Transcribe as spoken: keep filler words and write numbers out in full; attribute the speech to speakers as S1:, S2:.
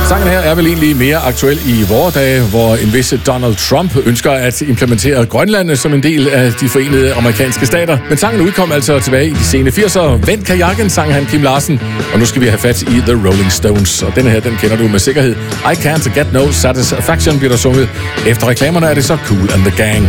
S1: Sangen her er vel egentlig mere aktuel i vore dage, hvor en vis Donald Trump ønsker at implementere Grønland som en del af de forenede amerikanske stater. Men sangen udkom altså tilbage i de sene firsere. Vend kajakken, sang han Kim Larsen. Og nu skal vi have fat i The Rolling Stones. Og denne her, den kender du med sikkerhed. I Can't Get No Satisfaction bliver der sunget. Efter reklamerne er det så Kool and the Gang.